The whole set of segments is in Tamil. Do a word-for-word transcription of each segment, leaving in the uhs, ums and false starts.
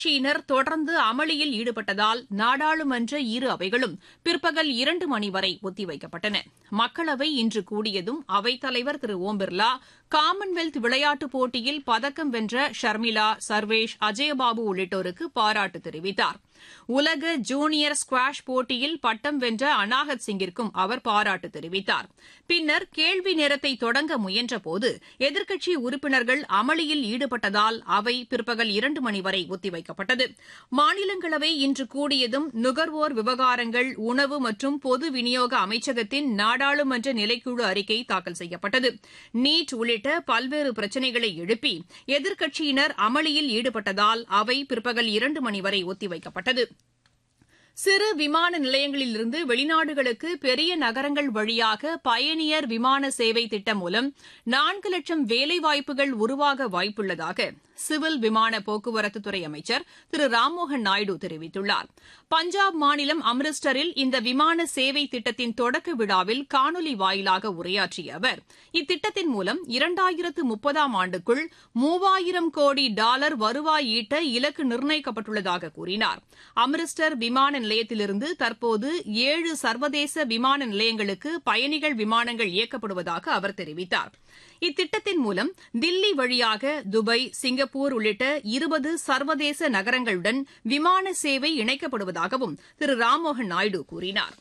கட்சியினர் தொடர்ந்து அமளியில் ஈடுபட்டதால் நாடாளுமன்ற இரு அவைகளும் பிற்பகல் இரண்டு மணி வரை ஒத்திவைக்கப்பட்டன. மக்களவை இன்று கூடியதும் அவைத்தலைவர் திரு ஓம் பிர்லா காமன்வெல்த் விளையாட்டுப் போட்டியில் பதக்கம் வென்ற ஷர்மிளா, சர்வேஷ், அஜயபாபு உள்ளிட்டோருக்கு பாராட்டு தெரிவித்தார். உலக ஜூனியர் ஸ்குவாஷ் போட்டியில் பட்டம் வென்ற அனாஹத் சிங்கிற்கும் அவர் பாராட்டு தெரிவித்தார். பின்னர் கேள்வி நேரத்தை தொடங்க முயன்றபோது எதிர்க்கட்சி உறுப்பினர்கள் அமளியில் ஈடுபட்டதால் அவை பிற்பகல் இரண்டு மணி வரை ஒத்திவைக்கப்பட்டது. மாநிலங்களவை இன்று கூடியதும் நுகர்வோர் விவகாரங்கள், உணவு மற்றும் பொது விநியோக அமைச்சகத்தின் நாடாளுமன்ற நிலைக்குழு அறிக்கை தாக்கல் செய்யப்பட்டது. நீட் உள்ளிட்ட பல்வேறு பிரச்சினைகளை எழுப்பி எதிர்க்கட்சியினர் அமளியில் ஈடுபட்டதால் அவை பிற்பகல் இரண்டு மணி வரை ஒத்திவைக்கப்பட்டது. சிறு விமான நிலையங்களிலிருந்து வெளிநாடுகளுக்கு பெரிய நகரங்கள் வழியாக பயணியர் விமான சேவை திட்டம் மூலம் நான்கு லட்சம் வேலைவாய்ப்புகள் உருவாக வாய்ப்புள்ளதாக சிவில் விமான போக்குவரத்துத்துறை அமைச்சர் திரு ராம்மோகன் நாயுடு தெரிவித்துள்ளார். பஞ்சாப் மாநிலம் அம்ரிஸ்டரில் இந்த விமான சேவை திட்டத்தின் தொடக்க விழாவில் காணொலி வாயிலாக உரையாற்றிய அவர் இத்திட்டத்தின் மூலம் இரண்டாயிரத்து முப்பதாம் ஆண்டுக்குள் மூவாயிரம் கோடி டாலர் வருவாய் ஈட்ட இலக்கு நிர்ணயிக்கப்பட்டுள்ளதாக கூறினார். அம்ரிஸ்டர் விமான நிலையத்திலிருந்து தற்போது ஏழு சர்வதேச விமான நிலையங்களுக்கு பயணிகள் விமானங்கள் இயக்கப்படுவதாக அவர் தெரிவித்தார். இத்திட்டத்தின் மூலம் தில்லி வழியாக துபாய், சிங்கப்பூர் உள்ளிட்ட இருபது சர்வதேச நகரங்களுடன் விமான சேவை இணைக்கப்படுவதாகவும் திரு ராம்மோகன் நாயுடு கூறினார்.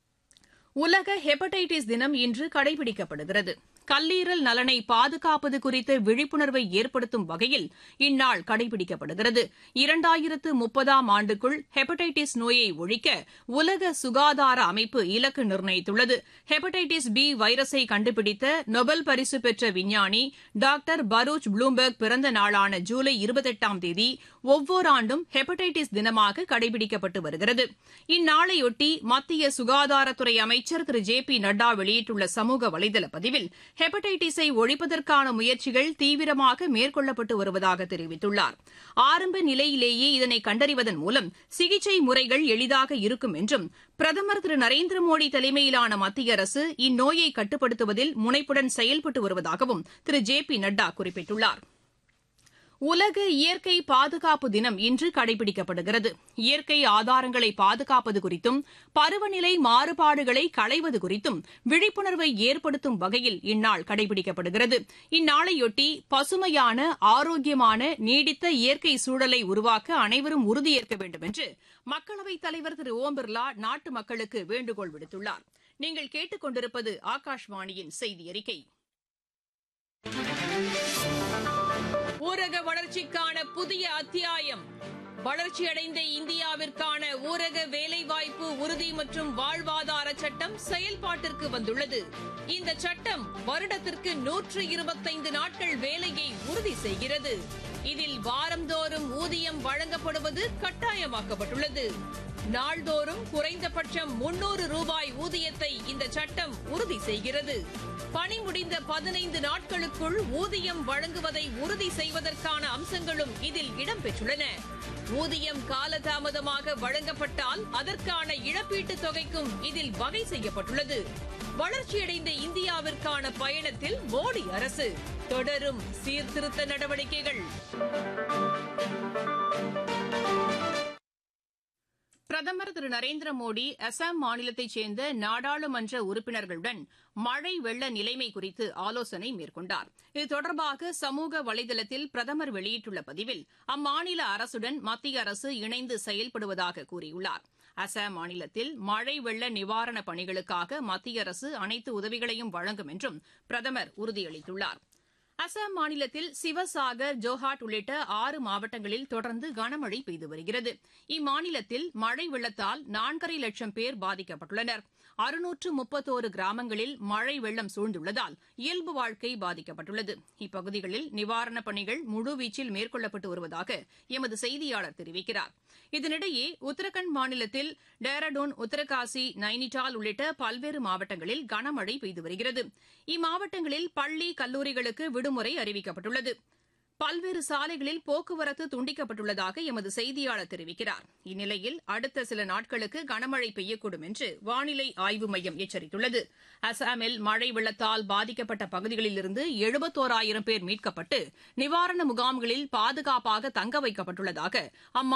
உலக ஹெப்படைட்டிஸ் தினம் இன்று கடைபிடிக்கப்படுகிறது. கல்லீரல் நலனை பாதுகாப்பது குறித்த விழிப்புணர்வை ஏற்படுத்தும் வகையில் இந்நாள் கடைபிடிக்கப்படுகிறது. இரண்டாயிரத்து முப்பதாம் ஆண்டுக்குள் ஹெப்படைட்டிஸ் நோயை ஒழிக்க உலக சுகாதார அமைப்பு இலக்கு நிர்ணயித்துள்ளது. ஹெப்படைட்டிஸ் பி வைரஸை கண்டுபிடித்த நொபல் பரிசு பெற்ற விஞ்ஞானி டாக்டர் பரூச் ப்ளூம்பெர்க் பிறந்த நாளான ஜூலை இருபத்தெட்டாம் தேதி ஒவ்வொரு ஆண்டும் ஹெப்படைட்டிஸ் தினமாக கடைபிடிக்கப்பட்டு வருகிறது. இந்நாளையொட்டி மத்திய சுகாதாரத்துறை அமைச்சர் திரு ஜே பி நட்டா வெளியிட்டுள்ள சமூக வலைதள பதிவில் ஹெப்படைட்டிஸை ஒழிப்பதற்கான முயற்சிகள் தீவிரமாக மேற்கொள்ளப்பட்டு வருவதாக தெரிவித்துள்ளார். ஆரம்ப நிலையிலேயே இதனை கண்டறிவதன் மூலம் சிகிச்சை முறைகள் எளிதாக இருக்கும் என்றும் பிரதமர் திரு நரேந்திர மோடி தலைமையிலான மத்திய அரசு இந்நோயை கட்டுப்படுத்துவதில் முனைப்புடன் செயல்பட்டு வருவதாகவும் திரு ஜே பி நட்டா குறிப்பிட்டுள்ளார். உலக இயற்கை பாதுகாப்பு தினம் இன்று கடைபிடிக்கப்படுகிறது. இயற்கை ஆதாரங்களை பாதுகாப்பது குறித்தும் பருவநிலை மாறுபாடுகளை களைவது குறித்தும் விழிப்புணர்வை ஏற்படுத்தும் வகையில் இந்நாள் கடைபிடிக்கப்படுகிறது. இந்நாளையொட்டி பசுமையான, ஆரோக்கியமான, நீடித்த இயற்கை சூழலை உருவாக்க அனைவரும் உறுதியேற்க வேண்டும் என்று மக்களவைத் தலைவர் திரு ஓம் பிர்லா நாட்டு மக்களுக்கு வேண்டுகோள் விடுத்துள்ளார். நீங்கள் கேட்டுக் கொண்டிருப்பது ஆகாஷ்வாணியின் செய்தி அறிக்கை. ஊரக வளர்ச்சிக்கான புதிய அத்தியாயம். வளர்ச்சியடைந்த இந்தியாவிற்கான ஊரக வேலைவாய்ப்பு உறுதி மற்றும் வாழ்வாதார சட்டம் செயல்பாட்டிற்கு வந்துள்ளது. இந்த சட்டம் வருடத்திற்கு நூற்று இருபத்தைந்து நாட்கள் வேலையை உறுதி செய்கிறது. இதில் வாரந்தோறும் ஊதியம் வழங்கப்படுவது கட்டாயமாக்கப்பட்டுள்ளது. நாள்தோறும் குறைந்தபட்சம் முன்னூறு ரூபாய் ஊதியத்தை இந்த சட்டம் உறுதி செய்கிறது. பணி முடிந்த பதினைந்து நாட்களுக்குள் ஊதியம் வழங்குவதை உறுதி செய்வதற்கான அம்சங்களும் இதில் இடம்பெற்றுள்ளன. ஊதியம் காலதாமதமாக வழங்கப்பட்டால் அதற்கான இழப்பீட்டுத் தொகைக்கும் இதில் வகை செய்யப்பட்டுள்ளது. வளர்ச்சியடைந்த இந்தியாவிற்கான பயணத்தில் மோடி அரசு தொடரும் சீர்திருத்த நடவடிக்கைகள். பிரதமர் திரு நரேந்திர மோடி அசாம் மாநிலத்தைச் சேர்ந்த நாடாளுமன்ற உறுப்பினர்களுடன் மழை வெள்ள நிலைமை குறித்து ஆலோசனை மேற்கொண்டார். இது தொடர்பாக சமூக வலைதளத்தில் பிரதமர் வெளியிட்டுள்ள பதிவில் அம்மாநில அரசுடன் மத்திய அரசு இணைந்து செயல்படுவதாக கூறியுள்ளார். அசாம் மாநிலத்தில் மழை வெள்ள நிவாரணப் பணிகளுக்காக மத்திய அரசு அனைத்து உதவிகளையும் வழங்கும் என்றும் பிரதமர் உறுதியளித்துள்ளார். அசாம் மாநிலத்தில் சிவசாகர், ஜோஹாட் உள்ளிட்ட ஆறு மாவட்டங்களில் தொடர்ந்து கனமழை பெய்து வருகிறது. இம்மாநிலத்தில் மழை வெள்ளத்தால் நான்கரை லட்சம் பேர் பாதிக்கப்பட்டுள்ளனர். அறுநூற்று முப்பத்தோரு கிராமங்களில் மழை வெள்ளம் சூழ்ந்துள்ளதால் இயல்பு வாழ்க்கை பாதிக்கப்பட்டுள்ளது. இப்பகுதிகளில் நிவாரணப் பணிகள் முழுவீச்சில் மேற்கொள்ளப்பட்டு வருவதாக எமது செய்தியாளர் தெரிவிக்கிறார். இதனிடையே உத்தரகாண்ட் மாநிலத்தில் டேராடூன், உத்தரகாசி, நைனிடால் உள்ளிட்ட பல்வேறு மாவட்டங்களில் கனமழை பெய்து வருகிறது. இம்மாவட்டங்களில் பள்ளி, கல்லூரிகளுக்கு விடுமுறை அறிவிக்கப்பட்டுள்ளது. பல்வேறு சாலைகளில் போக்குவரத்து துண்டிக்கப்பட்டுள்ளதாக எமது செய்தியாளர் தெரிவிக்கிறார். இந்நிலையில் அடுத்த சில நாட்களுக்கு கனமழை பெய்யக்கூடும் என்று வானிலை ஆய்வு மையம் எச்சரித்துள்ளது. அசாமில் மழை வெள்ளத்தால் பாதிக்கப்பட்ட பகுதிகளிலிருந்து எழுபத்தோராயிரம் பேர் மீட்கப்பட்டு நிவாரண முகாம்களில் பாதுகாப்பாக தங்க வைக்கப்பட்டுள்ளதாக அம்மா